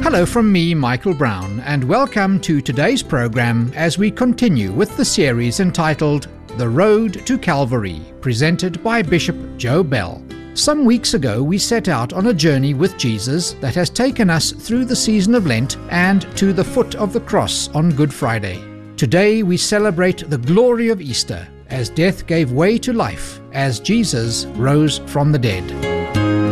Hello from me, Michael Brown, and welcome to today's program as we continue with the series entitled The Road to Calvary, presented by Bishop Joe Bell. Some weeks ago we set out on a journey with Jesus that has taken us through the season of Lent and to the foot of the cross on Good Friday. Today we celebrate the glory of Easter as death gave way to life, as Jesus rose from the dead.